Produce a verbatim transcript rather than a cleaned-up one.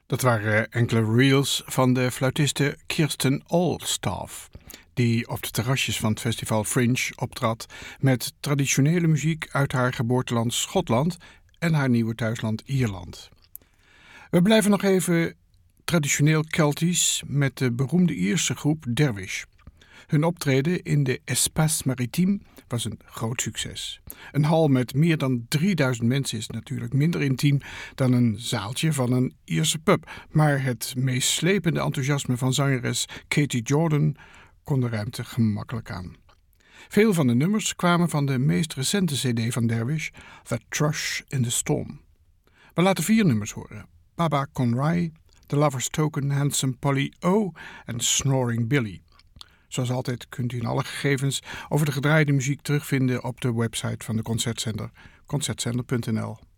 Dat waren enkele reels van de fluitiste Kirsten Allstaff, die op de terrasjes van het festival Fringe optrad met traditionele muziek uit haar geboorteland Schotland en haar nieuwe thuisland Ierland. We blijven nog even traditioneel Keltisch met de beroemde Ierse groep Dervish. Hun optreden in de Espace Maritime was een groot succes. Een hal met meer dan drieduizend mensen is natuurlijk minder intiem dan een zaaltje van een Ierse pub, maar het meest slepende enthousiasme van zangeres Katie Jordan kon de ruimte gemakkelijk aan. Veel van de nummers kwamen van de meest recente cd van Dervish, The Thrush in the Storm. We laten vier nummers horen: Baba Conroy, The Lover's Token, Handsome Polly O en Snoring Billy. Zoals altijd kunt u alle gegevens over de gedraaide muziek terugvinden op de website van de Concertzender, concertzender punt n l.